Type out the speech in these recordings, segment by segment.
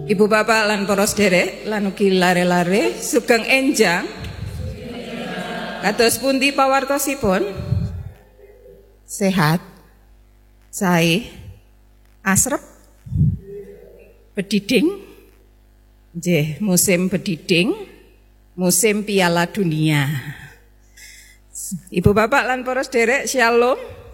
Ibu bapak lan para sedherek lan ugi lare-lare sugeng enjang kados pundi pawartosipun? Sehat, sae, asrep, bediding. Nggih, musim bediding, musim Piala Dunia. Ibu bapak lan para sedherek, Shalom.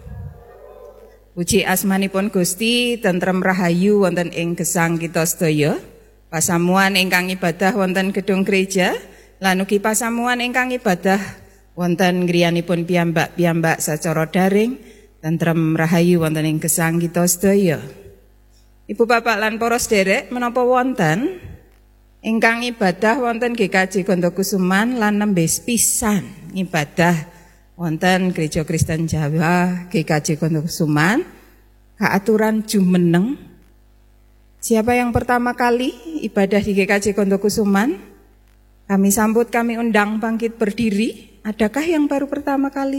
Puji asmanipun Gusti, tentrem rahayu wonten ing gesang kita sedaya. Pasamuan ingkang ibadah wonten gedung gereja lan ugi pasamuan ingkang ibadah wonten griyanipun piyambak-piyambak sacara daring, tentrem rahayu wonten ing gesang kita sedaya. Ibu bapak lan para sedherek, menapa wonten ingkang ibadah wonten GKJ Gondokusuman lan nembe pisan ibadah wonten Gereja Kristen Jawa GKJ Gondokusuman keaturan jumeneng. Siapa yang pertama kali ibadah di GKJ Gondokusuman? Kami sambut, kami undang bangkit berdiri. Adakah yang baru pertama kali?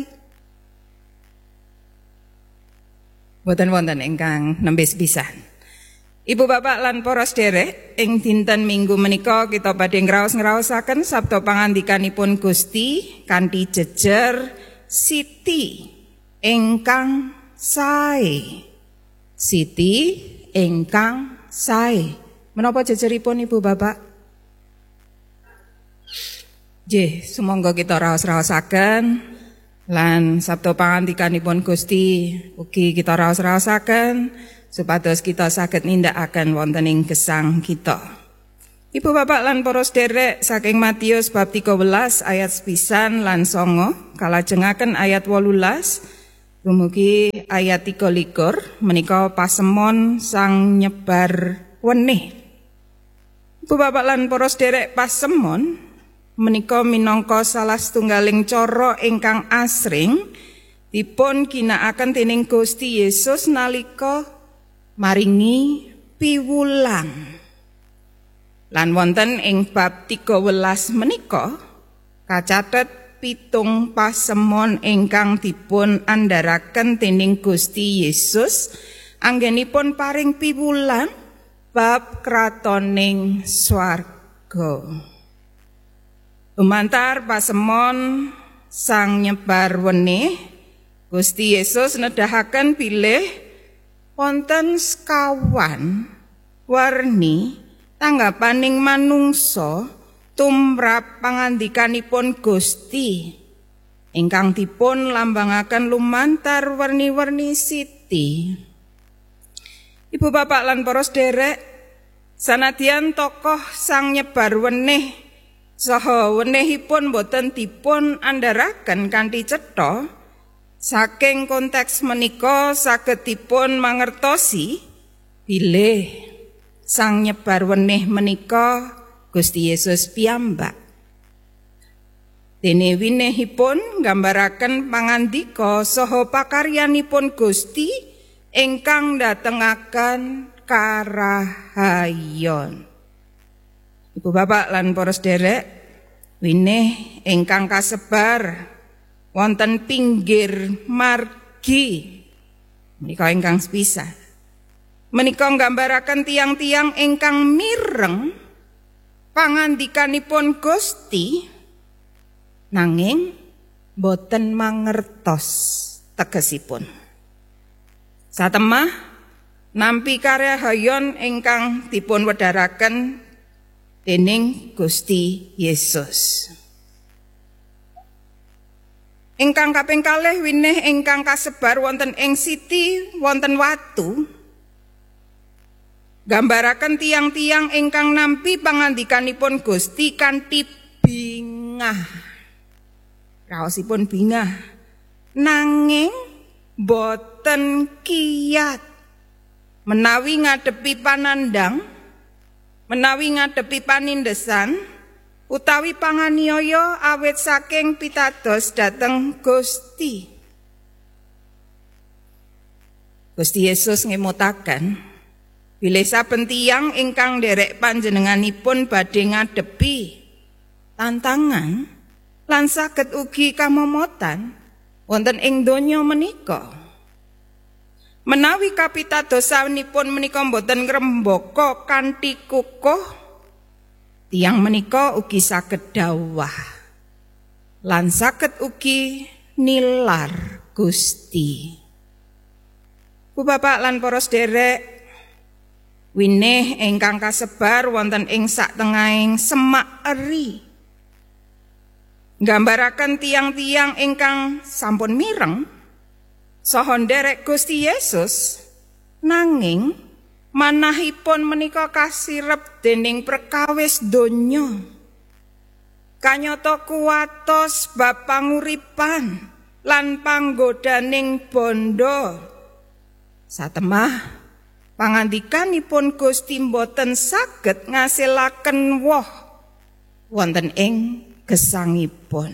Wonten-wonten ingkang nembe pisan. Ibu bapak lan para sedherek, ing dinten Minggu menika kita badhe ngraos-ngraosaken sabda pangandikanipun Gusti kanthi jejer Siti ingkang sae. Siti ingkang sae. Menapa jejeripun Ibu bapak? Nggih, sumangga kita raos-raosaken lan sabda pangandikanipun Gusti ugi kita raos-raosaken supados kita saged nindakaken wonten ing gesang kita. Ibu bapak lan para sedherek, saking Matius bab 13 ayat 9 lan 9 kalajengaken ayat 18 dumugi ayat 23 menika pasemon sang nyebar wenih. Ibu bapak lan para sedherek, pasemon menika minangka salah setunggaling cara ingkang asring dipun ginakaken dening Gusti Yesus nalika maringi piwulang. Lan wonten ing bab 13 menika kacathet 7 pasemon ingkang dipun andharaken dening Gusti Yesus anggenipun paring piwulang bab kratoning swarga. Lumantar pasemon sang nyebar wenih, Gusti Yesus nedahaken bilih wonten sekawan warni tanggapaning manungsa tumrap pangandikanipun Gusti ingkang dipun lambangaken lumantar werni-werni siti. Ibu bapak lan para sedherek, sanadyan tokoh sang nyebar wenih saha wenihipun boten dipun andharaken kanthi cetha, saking konteks menika saged dipun mangertosi bilih sang nyebar wenih menika Gusti Yesus piyambak. Dene winihipun nggambaraken pangandika saha pakaryanipun Gusti ingkang ndatengaken karahayon. Ibu bapak lan para sedherek, winih ingkang kasebar wonten pinggir margi menika ingkang sepisah. Menika nggambaraken tiang-tiang ingkang mireng pangandikanipun Gusti nanging boten mangertos tegesipun. Satemah nampi karahayon ingkang dipun wedharaken dening Gusti Yesus. Ingkang kaping kalih winih ingkang kasebar wonten ing siti wonten watu gambaraken tiang-tiang ingkang nampi pangandikanipun Gusti kanthi bingah. Raosipun bingah nanging boten kiyat menawi ngadepi panandang, menawi ngadepi panindesan utawi panganiaya awit saking pitados dhateng Gusti. Gusti Yesus ngemutaken bilih saben tiyang ingkang nderek panjenenganipun badhe ngadepi tantangan lan saged ugi kamomotan wonten ing donya menika. Menawi kapitadosanipun menika boten ngrembaka kanthi kukuh, tiyang menika ugi saged dawah lan saged ugi nilar Gusti. Bu Bapak lan para sedherek, winih ingkang kasebar wonten ing satengahing semak eri nggambaraken tiang-tiang ingkang sampun mireng saha nderek Gusti Yesus, nanging manahipun menika kasirep dening perkawis donya. Kanyata kuwatos bab panguripan lan panggodaning bondo. Satemah pangandikanipun Gusti boten saged ngasilaken woh wonten ing gesangipun.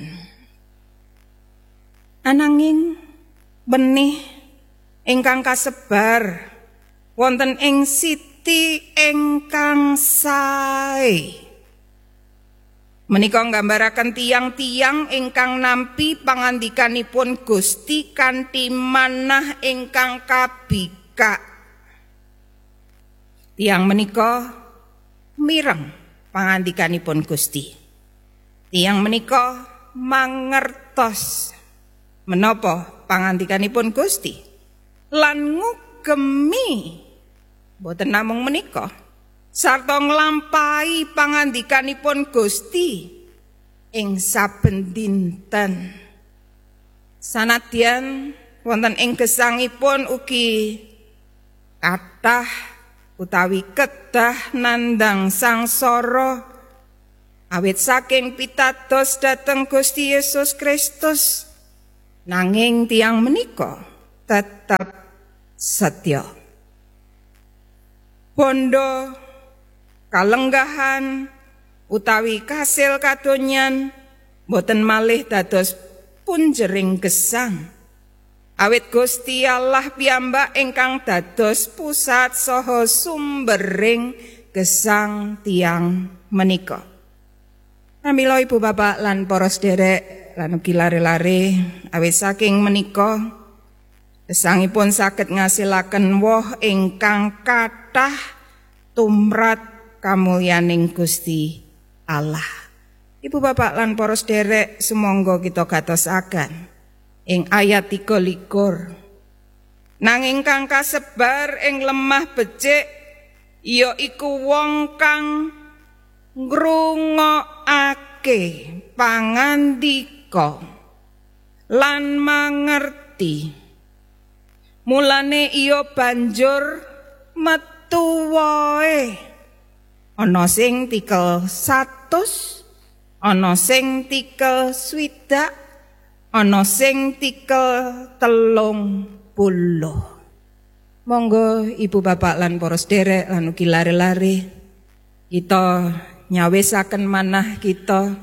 Ananging benih ingkang kasebar wonten ing siti ingkang sae menika nggambaraken tiang-tiang ingkang nampi pangandikanipun Gusti kanthi manah ingkang kabikak. Tiang menika mireng pangandikanipun Gusti. Tiang menika mangertos menapa pangandikanipun Gusti lan ngugemi boten namung menika sarta nglampahi pangandikanipun Gusti ing saben dinten. Sanadyan wonten ing gesangipun ugi kathah utawi kedah nandang sangsara awit saking pitados dhateng Gusti Yesus Kristus, nanging tiyang menika tetep setya. Bondo kalenggahan utawi kasil kadonyan boten malih dados punjering gesang. Awit Gusti Allah piyambak ingkang dados pusat saha sumbering gesang tiang menika. Pramila Ibu Bapak lan para sedherek lan ugi lare-lare, awit saking menika gesangipun saged ngasilaken woh ingkang kathah tumrap kamulyaning Gusti Allah. Ibu Bapak lan para sedherek, sumangga kita gatosaken ing ayat 23. Nanging kang kasebar ing lemah becik ya iku wong kang ngrungokake pangandika lan mangerti. Mulane iya banjur metu wae. Ana sing tikel 100, ana sing tikel 60, ana sing tikel 30. Monggo Ibu Bapak lan para sedherek lan ugi lare-lare kita nyawisaken manah kita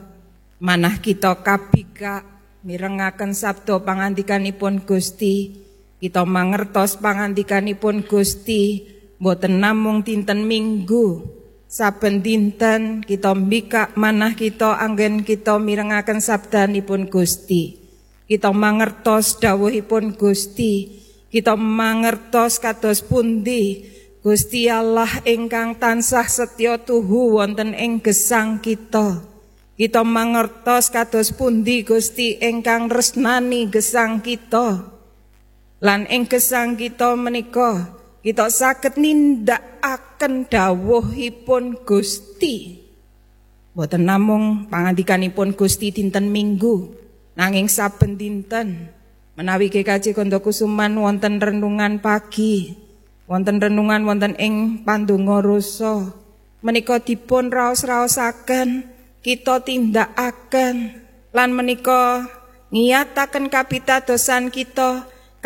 kabika mirengaken sabda pangandikanipun Gusti. Kita mangertos pangandikanipun Gusti boten namung dinten Minggu. Saben dinten kita mbikak manah kita anggen kita mirengaken sabdanipun Gusti. Kita mangertos dawuhipun Gusti. Kita mangertos kados pundi Gusti Allah ingkang tansah setya tuhu wonten ing gesang kita. Kita mangertos kados pundi Gusti ingkang resnani gesang kita. Lan ing gesang kita menika kita saged nindakaken dawuhipun Gusti. Boten namung pangandikanipun Gusti dinten Minggu, nanging saben dinten menawi GKJ Kondokusuman wonten renungan pagi, wonten renungan wonten ing pandonga rasa, menika dipun raos-raosaken, kita tindakaken lan menika ngiyataken kapitadosan kita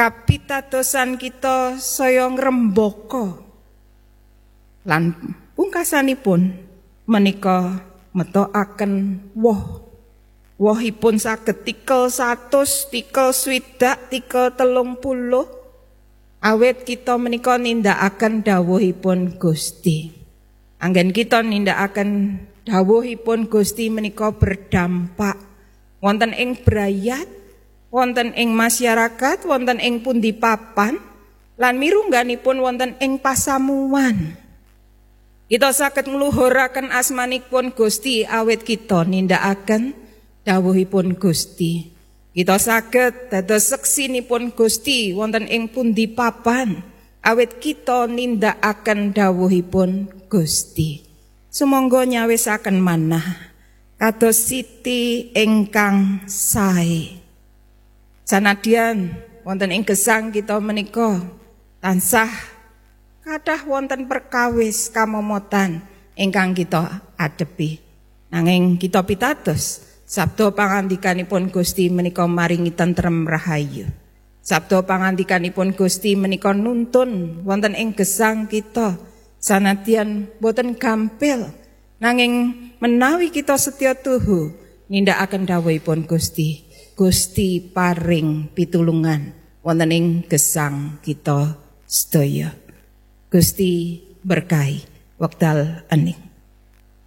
saya ngrembaka. Lan pungkasanipun menika metokaken wohipun saged tikel 100, tikel 60, tikel 30. Awit kita menika nindakaken dawuhipun Gusti. Anggen kita nindakaken dawuhipun Gusti menika berdampak wonten ing brayat, wonten ing masyarakat, wonten ing pundi papan, lan mirungganipun wonten ing pasamuan. Kita saged ngluhuraken asmanipun Gusti awit kita nindakaken dawuhipun Gusti. Kita saged dados seksinipun Gusti wonten ing pundi papan awit kita nindakaken dawuhipun Gusti. Sumangga nyawisaken manah kados siti ingkang sae. Sanadyan wonten ing gesang kita menika tansah kathah wonten perkawis kamomotan ingkang kita adepi. Nanging kita pitados sabda pangandikanipun Gusti menika maringi tentrem rahayu. Sabda pangandikanipun Gusti menika nuntun wonten ing gesang kita sanadyan boten gampil. Nanging menawi kita setya tuhu nindakaken dawuhipun Gusti, Gusti paring pitulungan wonten ing gesang kita sedaya. Gusti berkahi wekdal ening.